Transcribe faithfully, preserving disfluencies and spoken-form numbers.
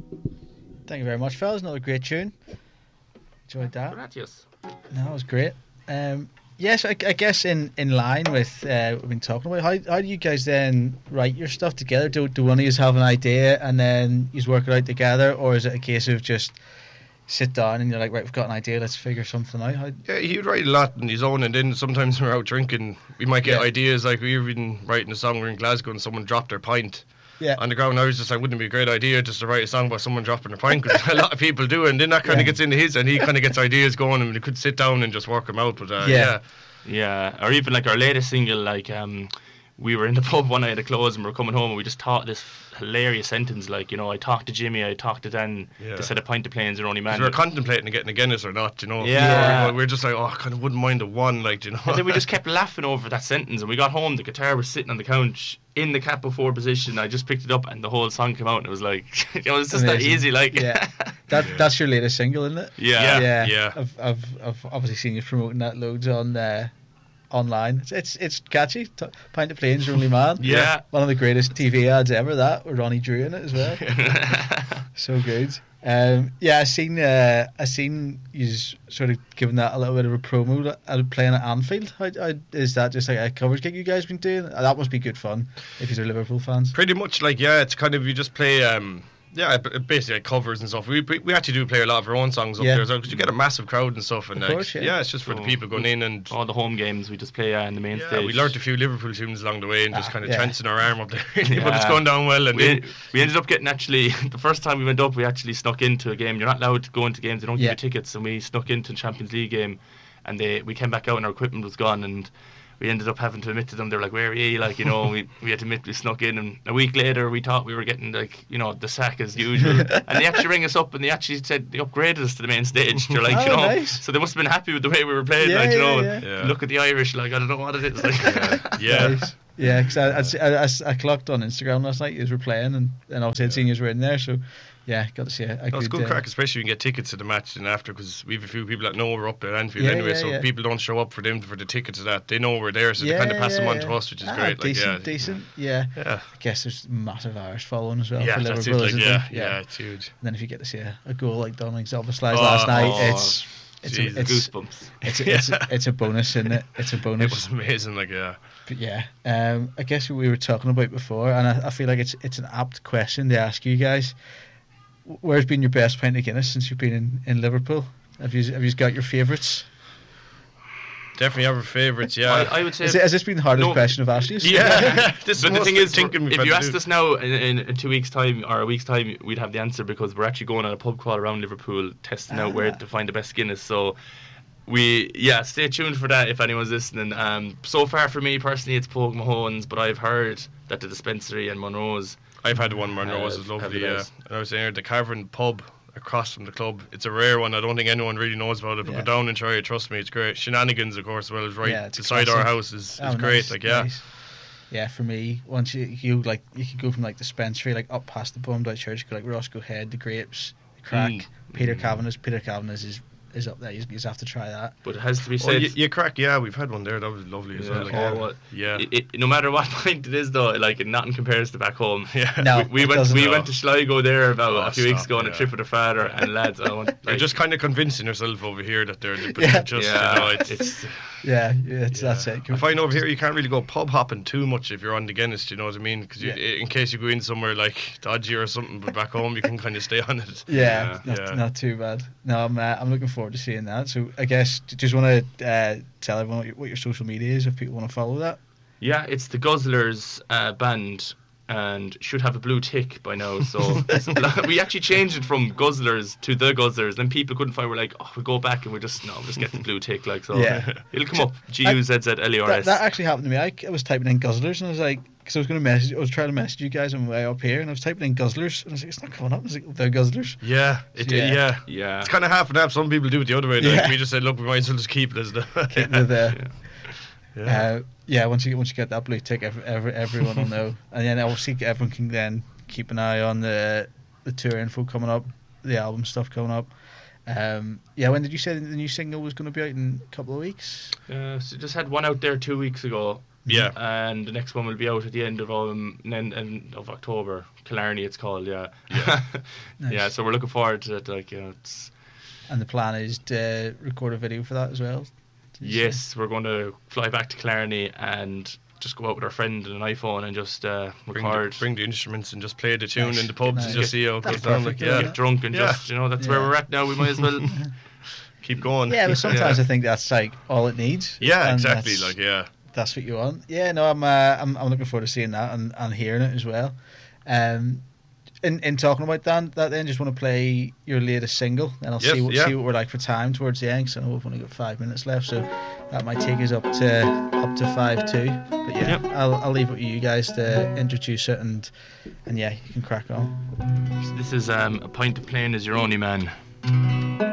Thank you very much, fellas. Another great tune. Enjoyed that. Gracias. No, it was great. Um, yes, I, I guess in, in line with uh, what we've been talking about, how how do you guys then write your stuff together? Do do one of you have an idea and then you work it out together, or is it a case of just sit down and you're like, right, we've got an idea, let's figure something out? How... Yeah, he would write a lot on his own, and then sometimes when we're out drinking, we might get Yeah. ideas. Like we've been writing a song, we're in Glasgow, and someone dropped their pint Yeah. on the ground. I was just like, wouldn't it be a great idea just to write a song about someone dropping their pint? Because a lot of people do, and then that kind of Yeah. gets into his, and he kind of gets ideas going, and we could sit down and just work them out. But uh, Yeah. yeah. Yeah, or even like our latest single, like um, we were in the pub one night at close and we were coming home and we just thought this hilarious sentence, like, you know, I talked to Jimmy, I talked to Dan, Yeah. they said a pint of planes are only man. We were contemplating getting a Guinness or not, you know. Yeah. We were, we were just like, oh, I kind of wouldn't mind a one, like, you know. And then we just kept laughing over that sentence, and we got home, the guitar was sitting on the couch in the cap before position. I just picked it up and the whole song came out and it was like, you know, it's just that Amazing. easy, like. Yeah. That that's your latest single, isn't it? Yeah. Yeah. yeah. I've, I've I've obviously seen you promoting that loads on uh, online. It's it's, it's catchy. T- Pint of Planes, Your Only Man. Yeah. One of the greatest T V ads ever. That with Ronnie Drew in it as well. So good. Um, yeah, I seen uh, I seen you sort of giving that a little bit of a promo at playing at Anfield. How, how, is that just like a covers gig you guys been doing? That must be good fun if you're Liverpool fans. Pretty much, like, yeah, it's kind of, you just play, um, yeah, b- basically like covers and stuff. We we actually do play a lot of our own songs up Yeah. there as well, because you get a massive crowd and stuff. And Of like, course, yeah. yeah, it's just for the So, people going in. And all the home games we just play uh, in the main yeah, stage. we learnt a few Liverpool tunes along the way and just Ah, kind of yeah. chancing our arm up there. But Yeah. it's going down well. And we, then, we ended up getting actually the first time we went up, we actually snuck into a game. You're not allowed to go into games; they don't Yeah. give you tickets. And we snuck into the Champions League game, and they we came back out and our equipment was gone, and we ended up having to admit to them. They were like, "Where are you?" Like, you know, we we had to admit we snuck in, and a week later we thought we were getting, like, you know, the sack as usual, and they actually rang us up and they actually said they upgraded us to the main stage. They're like, Oh, you know, nice. so they must have been happy with the way we were playing. Yeah, like, you yeah, know, yeah. Yeah. look at the Irish, like, I don't know what it is. Like, yeah. Nice. Yeah, because I, I, I, I clocked on Instagram last night. You were playing, and, and obviously I'd seen you were in there. So, yeah, got to see a, a No, it's good. good uh, crack, especially you can get tickets to the match and after, because we have a few people that know we're up there at Anfield Yeah, anyway, yeah, so yeah. people don't show up for them for the tickets to that. They know we're there, so yeah, they kind of pass them yeah, on yeah. to us, which is Ah, great. Like, decent, yeah, decent. Yeah. yeah, I guess there's massive Irish following as well yeah, for that's Liverpool, it. Like, isn't yeah, there? yeah, it's huge. And then if you get to see a, a goal like Dominic Zoboslai's Oh, last night, oh, it's it's a, Jesus. it's, goosebumps. it's, a, it's, a, it's a bonus, isn't it? It's a It bonus. was amazing. Like, yeah, But yeah, um, I guess what we were talking about before, and I, I feel like it's it's an apt question to ask you guys. Where's been your best pint of Guinness since you've been in, in Liverpool? Have you have you got your favourites? definitely have our favourites. Yeah, I, I would say. Has, it, has this been the hardest No. question I've asked you? yeah. This But the most thing is, thinking we've if had you to asked do. us now in, in, in two weeks' time or a week's time, we'd have the answer, because we're actually going on a pub crawl around Liverpool, testing out where Ah. to find the best Guinness. So we, yeah, stay tuned for that if anyone's listening. Um, so far for me personally, it's Pogue Mahone's, but I've heard that the dispensary and Monroe's. I've had one where Monroe's Uh, is have lovely. the Yeah, best. and I was saying the Cavern pub across from the club. It's a rare one. I don't think anyone really knows about it. But Yeah. go down and try it. Trust me, it's great. Shenanigans, of course, as well, is right Yeah, it's a beside our classic. house. is, is Oh, great. nice, Like, yeah. nice. Yeah, for me, once you you like you could go from like dispensary, like up past the Bummed Out Church, go like Roscoe Head, the Grapes, the Crack, Mm. Peter Mm. Cavanagh's. Peter Cavanagh's is is up there. You just have to try that. But it has to be Oh, said. you, you crack. Yeah, we've had one there. That was lovely as Yeah, well. Like, oh, yeah. what- yeah. it, it, no matter what pint it is, though, like, nothing compares to back home. Yeah. No, we, we it went doesn't. we No. went to Sligo there about Oh, a few weeks stop, ago on a yeah. trip with her father, and lads, I want, You're like, just kind of convincing yourself over here that they're, but Yeah. they're just, yeah, you know, it's, it's Yeah, yeah, it's, yeah. that's it. I find over here you can't really go pub hopping too much if you're on the Guinness, do you know what I mean? Because Yeah. in case you go in somewhere like dodgy or something, but back home you can kind of stay on it. Yeah, Yeah, not, yeah. not too bad. No, I'm uh, I'm looking forward to seeing that. So I guess d- just want to uh, tell everyone what your, what your social media is if people want to follow that. yeah, it's the Guzzlers uh, band, and should have a blue tick by now. So we actually changed it from Guzzlers to the Guzzlers. Then people couldn't find. We're like, oh, we go back and we just no, we'll just get the blue tick. Like, so Yeah. it'll come up. G U Z Z L E R That, S. that actually happened to me. I, I was typing in Guzzlers and I was like, because I was going to message, I was trying to message you guys on my way up here, and I was typing in Guzzlers and I was like, it's not coming up. I was like, the Guzzlers. Yeah, it, Yeah. yeah. Yeah. It's kind of half and half. Some people do it the other way. Like, Yeah. we just said, look, we might as well just keep it as the. Keep it there. Yeah. yeah. Uh, yeah, once you get once you get that blue tick, every, every, everyone will know, and then obviously everyone can then keep an eye on the the tour info coming up, the album stuff coming up. Um, yeah, when did you say the new single was going to be out in a couple of weeks? Uh, so just had one out there two weeks ago, Yeah. And the next one will be out at the end of um end, end of October. Killarney, it's called. Yeah. Yeah. Nice. Yeah. So we're looking forward to it. Like, you know, it's. And the plan is to record a video for that as well. Did you Yes, say? we're going to fly back to Killarney and just go out with our friend and an iPhone and just uh, Bring record. the, bring the instruments and just play the tune Nice. in the pubs Nice. and just see how it That's goes down. Like, perfect, yeah. isn't Get drunk and Yeah. just, you know, that's Yeah. where we're at now. We might as well Keep going. Yeah, but sometimes I think that's like all it needs. Yeah, And exactly. that's- Like, yeah. That's what you want. Yeah, no, I'm uh, I'm I'm looking forward to seeing that and, and hearing it as well. Um, in in talking about that, that then just want to play your latest single, and I'll Yes, see what yeah. see what we're like for time towards the end. 'Cause I know we've only got five minutes left, so that might take us up to up to five two. But yeah, Yep. I'll I'll leave it with you guys to introduce it, and and yeah, you can crack on. This is um, A Pint of Plain Is Your Only Man.